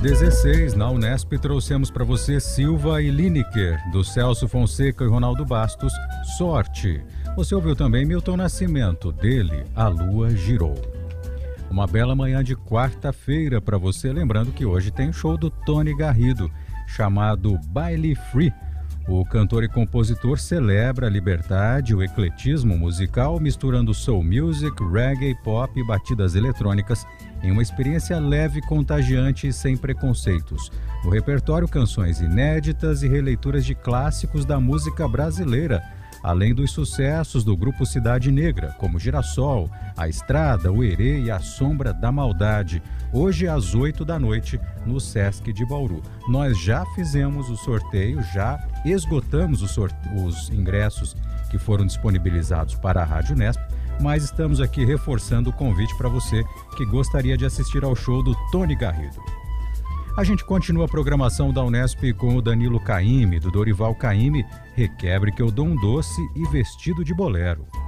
16, na Unesp, trouxemos para você Silva e Lineker, do Celso Fonseca e Ronaldo Bastos, Sorte. Você ouviu também Milton Nascimento, dele, A Lua Girou. Uma bela manhã de quarta-feira para você, lembrando que hoje tem show do Tony Garrido, chamado Baile Free. O cantor e compositor celebra a liberdade e o ecletismo musical, misturando soul music, reggae, pop e batidas eletrônicas em uma experiência leve, contagiante e sem preconceitos. No repertório, canções inéditas e releituras de clássicos da música brasileira, além dos sucessos do grupo Cidade Negra, como Girassol, A Estrada, O Herê e A Sombra da Maldade, hoje às 8 da noite, no Sesc de Bauru. Nós já fizemos o sorteio, já esgotamos os ingressos que foram disponibilizados para a Rádio Unesp, mas estamos aqui reforçando o convite para você que gostaria de assistir ao show do Tony Garrido. A gente continua a programação da Unesp com o Danilo Caymmi, do Dorival Caymmi, Requebre que eu dou um doce e Vestido de Bolero.